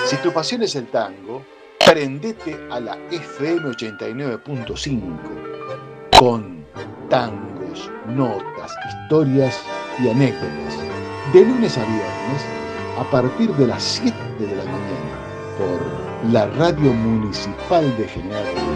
Si tu pasión es el tango, prendete a la FM 89.5 con tangos, notas, historias y anécdotas. De lunes a viernes, a partir de las 7 de la mañana, por la Radio Municipal de General